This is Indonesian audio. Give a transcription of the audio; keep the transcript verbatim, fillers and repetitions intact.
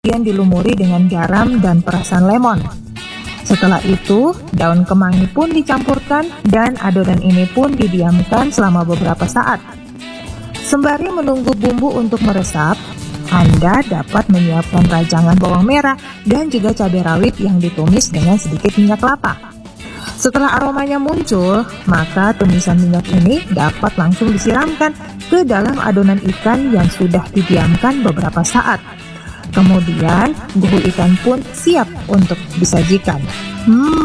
kemudian dilumuri dengan garam dan perasan lemon. Setelah itu, daun kemangi pun dicampurkan dan adonan ini pun didiamkan selama beberapa saat. Sembari menunggu bumbu untuk meresap, Anda dapat menyiapkan rajangan bawang merah dan juga cabai rawit yang ditumis dengan sedikit minyak kelapa. Setelah aromanya muncul, maka tumisan minyak ini dapat langsung disiramkan ke dalam adonan ikan yang sudah didiamkan beberapa saat. Kemudian, buhu ikan pun siap untuk disajikan. Hmm,